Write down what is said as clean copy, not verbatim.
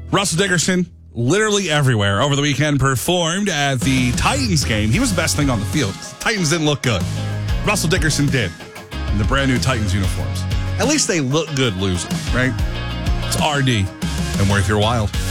Russell Dickerson, literally everywhere over the weekend, performed at the Titans game. He was the best thing on the field. Titans didn't look good. Russell Dickerson did in the brand new Titans uniforms. At least they look good losing, right? It's RD and Worth Your Wild.